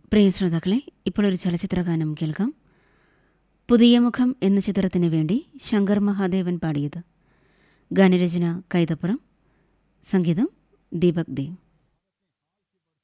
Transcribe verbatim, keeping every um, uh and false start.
പ്രിയ ശ്രോതാക്കളെ, ഇപ്പോൾ ഒരു ചലച്ചിത്ര ഗാനം കേൾക്കാം. പുതിയ മുഖം എന്ന ചിത്രത്തിന് വേണ്ടി ശങ്കർ മഹാദേവൻ പാടിയത്. ഗാനരചന കൈതപ്പുറം, സംഗീതം ദീപക് ദേവ്.